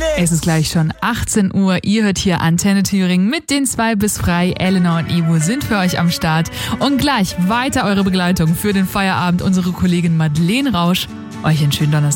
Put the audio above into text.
Es ist gleich schon 18 Uhr. Ihr hört hier Antenne Thüringen mit den 2 bis frei. Elena und Ivo sind für euch am Start. Und gleich weiter eure Begleitung für den Feierabend. Unsere Kollegin Madeleine Rausch. Euch einen schönen Donnerstag.